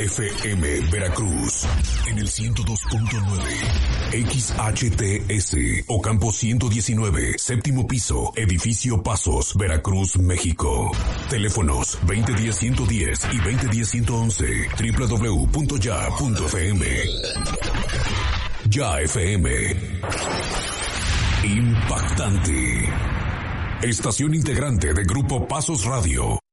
FM Veracruz en el 102.9, XHTS, Ocampo 119, séptimo piso, edificio Pasos, Veracruz, México. Teléfonos 2010-110 y 2010-111, www.ya.fm. Ya FM. Impactante. Estación integrante de Grupo Pasos Radio.